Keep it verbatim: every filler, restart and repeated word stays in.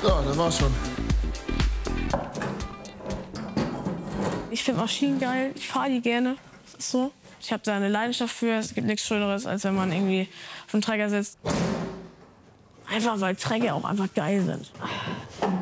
Ja, das war's schon. Ich finde Maschinen geil, ich fahre die gerne. Das ist so. Ich habe da eine Leidenschaft für. Es gibt nichts Schöneres, als wenn man irgendwie auf dem Trecker sitzt. Einfach weil Trecker auch einfach geil sind.